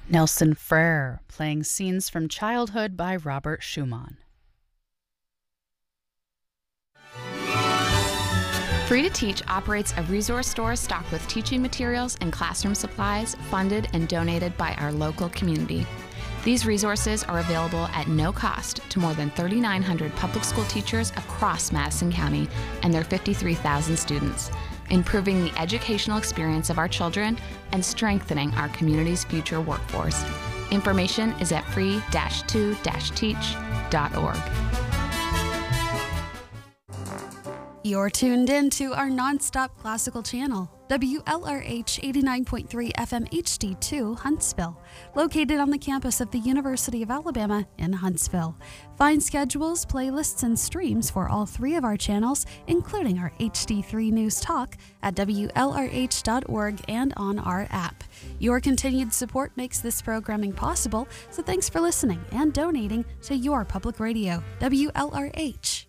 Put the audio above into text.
Nelson Frere, playing scenes from childhood by Robert Schumann. Free to Teach operates a resource store stocked with teaching materials and classroom supplies funded and donated by our local community. These resources are available at no cost to more than 3,900 public school teachers across Madison County and their 53,000 students, improving the educational experience of our children and strengthening our community's future workforce. Information is at free-to-teach.org. You're tuned in to our nonstop classical channel, WLRH 89.3 FM HD2 Huntsville, located on the campus of the University of Alabama in Huntsville. Find schedules, playlists, and streams for all three of our channels, including our HD3 News Talk, at WLRH.org and on our app. Your continued support makes this programming possible, so thanks for listening and donating to your public radio, WLRH.